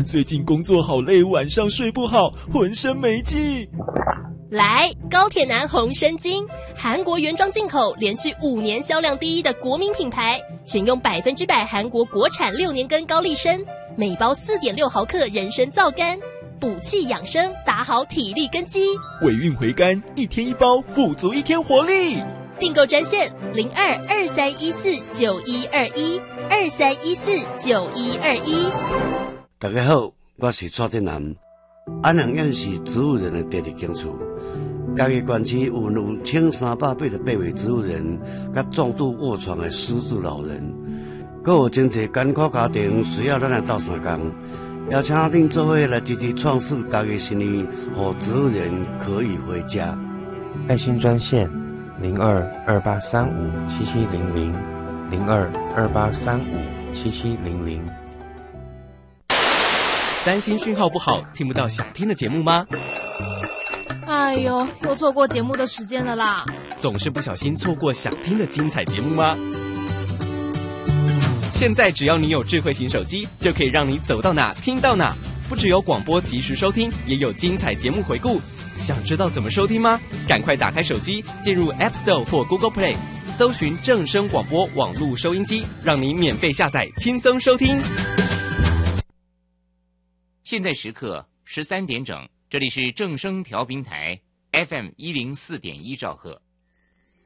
最近工作好累，晚上睡不好，浑身没劲。 来，高铁男红参精，韩国原装进口，连续5年销量第一的国民品牌，选用100%韩国国产6年根高丽参，每包4.6毫克人参皂苷，补气养生，打好体力根基。 尾韵回甘，1天1包，补足1天活力。 订购专线02-2314-9121，2314-9121。 大家好，我是蔡振南。安阳县是植物人的第二间厝，嘉义县区有1388位植物人，甲重度卧床的失智老人，还有真侪艰苦家庭需要咱来斗相共，邀请恁做伙来支持创世嘉义新义，让植物人可以回家。 爱心专线02-2835-7700，02-2835-7700。 担心讯号不好，听不到想听的节目吗？ 哎呦，又错过节目的时间了啦！ 总是不小心错过想听的精彩节目吗？现在只要你有智慧型手机，就可以让你走到哪听到哪。不只有广播及时收听，也有精彩节目回顾。想知道怎么收听吗？赶快打开手机，进入 App Store 或 Google Play， 搜寻正声广播网络收音机，让你免费下载，轻松收听。 现在时刻13点整，这里是正声调频台 FM104.1兆赫。